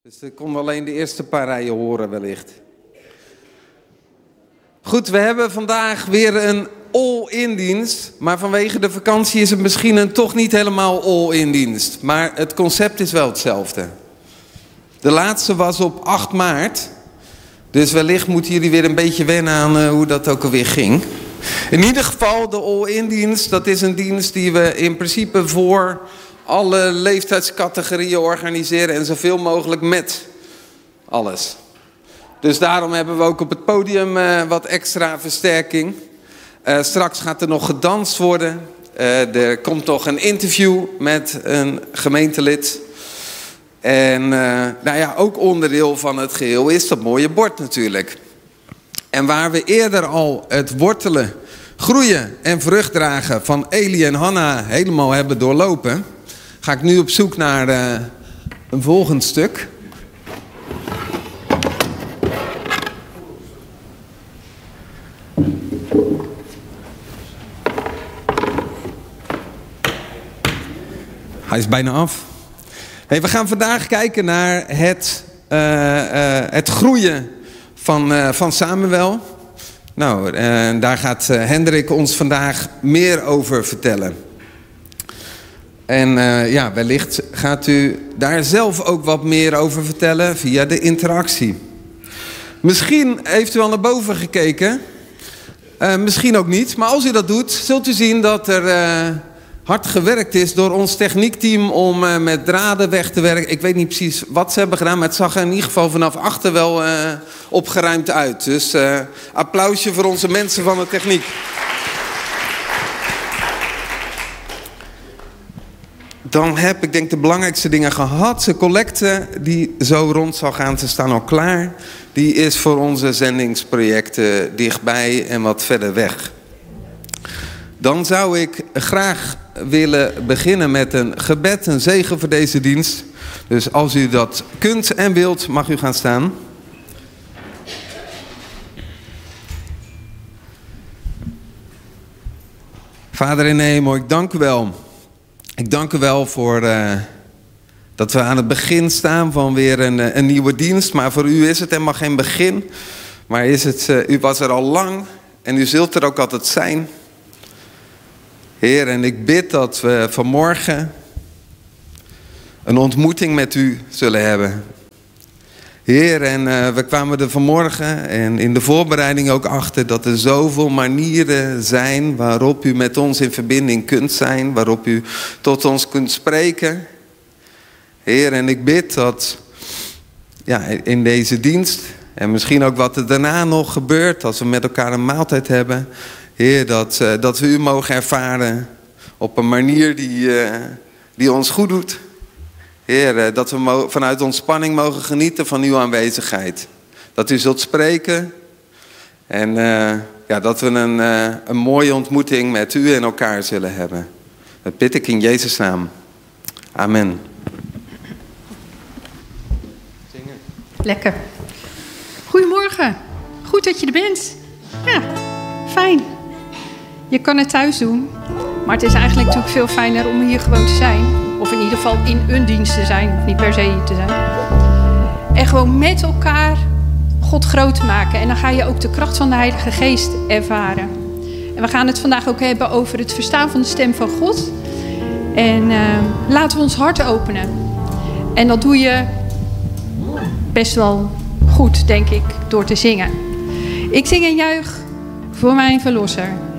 Dus ik kon alleen de eerste paar rijen horen wellicht. Goed, we hebben vandaag weer een all-in dienst. Maar vanwege de vakantie is het misschien een toch niet helemaal all-in dienst. Maar het concept is wel hetzelfde. De laatste was op 8 maart. Dus wellicht moeten jullie weer een beetje wennen aan hoe dat ook alweer ging. In ieder geval, de all-in dienst, dat is een dienst die we in principe voor alle leeftijdscategorieën organiseren en zoveel mogelijk met alles. Dus daarom hebben we ook op het podium wat extra versterking. Straks gaat er nog gedanst worden. Er komt nog een interview met een gemeentelid. En ook onderdeel van het geheel is dat mooie bord natuurlijk. En waar we eerder al het wortelen, groeien en vrucht dragen van Eli en Hanna helemaal hebben doorlopen, ga ik nu op zoek naar een volgend stuk. Hij is bijna af. Hey, we gaan vandaag kijken naar het groeien van Samuel. Nou, daar gaat Hendrik ons vandaag meer over vertellen. En wellicht gaat u daar zelf ook wat meer over vertellen via de interactie. Misschien heeft u al naar boven gekeken. Misschien ook niet. Maar als u dat doet, zult u zien dat er hard gewerkt is door ons techniekteam om met draden weg te werken. Ik weet niet precies wat ze hebben gedaan, maar het zag er in ieder geval vanaf achter wel opgeruimd uit. Dus applausje voor onze mensen van de techniek. Dan heb ik denk de belangrijkste dingen gehad. De collecte die zo rond zal gaan, ze staan al klaar. Die is voor onze zendingsprojecten dichtbij en wat verder weg. Dan zou ik graag willen beginnen met een gebed, een zegen voor deze dienst. Dus als u dat kunt en wilt, mag u gaan staan. Vader in de hemel, ik dank u wel. Ik dank u wel voor dat we aan het begin staan van weer een nieuwe dienst. Maar voor u is het helemaal geen begin. Maar u was er al lang en u zult er ook altijd zijn. Heer, en ik bid dat we vanmorgen een ontmoeting met u zullen hebben. Heer, en we kwamen er vanmorgen en in de voorbereiding ook achter dat er zoveel manieren zijn waarop u met ons in verbinding kunt zijn, waarop u tot ons kunt spreken. Heer, en ik bid dat in deze dienst en misschien ook wat er daarna nog gebeurt als we met elkaar een maaltijd hebben, Heer, dat we u mogen ervaren op een manier die ons goed doet. Heer, dat we vanuit ontspanning mogen genieten van uw aanwezigheid. Dat u zult spreken. En dat we een mooie ontmoeting met u en elkaar zullen hebben. Dat bid ik in Jezus' naam. Amen. Zingen. Lekker. Goedemorgen. Goed dat je er bent. Ja, fijn. Je kan het thuis doen. Maar het is eigenlijk natuurlijk veel fijner om hier gewoon te zijn. Of in ieder geval in een dienst te zijn. Niet per se hier te zijn. En gewoon met elkaar God groot te maken. En dan ga je ook de kracht van de Heilige Geest ervaren. En we gaan het vandaag ook hebben over het verstaan van de stem van God. En laten we ons hart openen. En dat doe je best wel goed, denk ik, door te zingen. Ik zing en juich voor mijn verlosser.